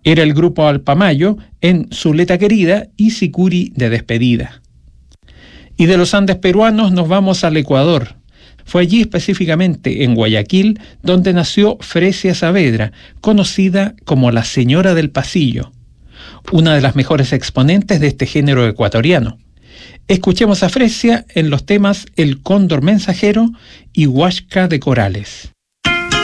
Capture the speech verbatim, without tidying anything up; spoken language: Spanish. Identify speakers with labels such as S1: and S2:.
S1: Era el grupo Alpamayo en Zuleta Querida y Sicuri de Despedida. Y de los Andes peruanos nos vamos al Ecuador. Fue allí, específicamente en Guayaquil, donde nació Fresia Saavedra, conocida como la Señora del Pasillo, una de las mejores exponentes de este género ecuatoriano. Escuchemos a Fresia en los temas El Cóndor Mensajero y Huasca de Corales.